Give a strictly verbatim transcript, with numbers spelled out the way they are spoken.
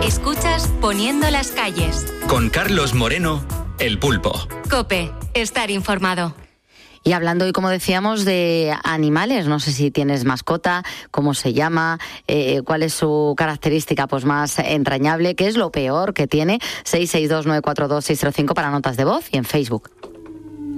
Escuchas Poniendo las calles. Con Carlos Moreno, El Pulpo. COPE, estar informado. Y hablando hoy, como decíamos, de animales, no sé si tienes mascota, cómo se llama, eh, cuál es su característica pues más entrañable, qué es lo peor que tiene. Seis seis dos nueve cuatro dos seis cero cinco para notas de voz y en Facebook.